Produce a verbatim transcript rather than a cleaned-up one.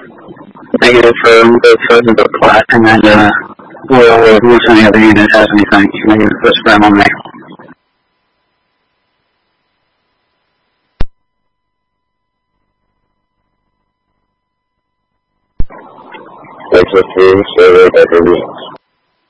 Negative for both sides of the plot, and then uh, we'll, we'll see any other unit has anything. Negative for spam on me. Six oh three, server Decker Beans.